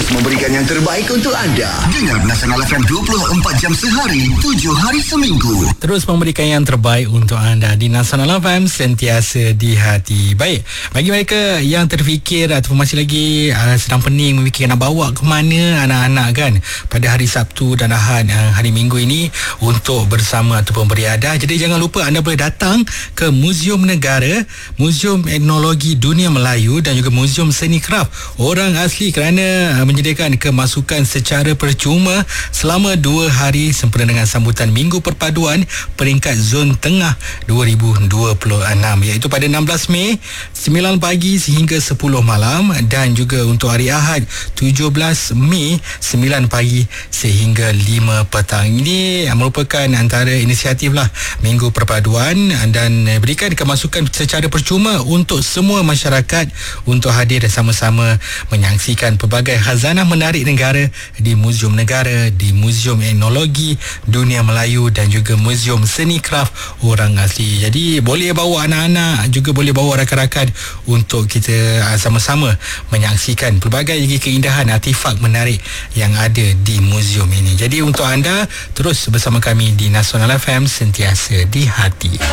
memberikan yang terbaik untuk anda. Dengar Nasional FM 24 jam sehari, 7 hari seminggu. Terus memberikan yang terbaik untuk anda di Nasional FM, sentiasa di hati. Baik, bagi mereka yang terfikir ataupun masih lagi sedang pening memikirkan nak bawa ke mana anak-anak kan pada hari Sabtu dan Ahad hari Minggu ini untuk bersama ataupun beriadah. Jadi jangan lupa anda boleh datang ke Muzium Negara, Muzium Etnologi Dunia Melayu dan juga Muzium Seni Kraf Orang Asli kerana menyediakan kemasukan secara percuma selama 2 hari sempena dengan sambutan Minggu Perpaduan peringkat Zon Tengah 2026, iaitu pada 16 Mei 9 pagi sehingga 10 malam dan juga untuk hari Ahad 17 Mei 9 pagi sehingga 5 petang. Ini merupakan antara inisiatif lah Minggu Perpaduan dan berikan kemasukan secara percuma untuk semua masyarakat untuk hadir dan sama-sama menyaksikan pelbagai khazanah menarik negara di Muzium Negara, di Muzium Etnologi Dunia Melayu dan juga Muzium Seni Kraf Orang Asli. Jadi boleh bawa anak-anak, juga boleh bawa rakan-rakan untuk kita sama-sama menyaksikan pelbagai keindahan artifak menarik yang ada di muzium ini. Jadi untuk anda terus bersama kami di Nasional FM, sentiasa di hati.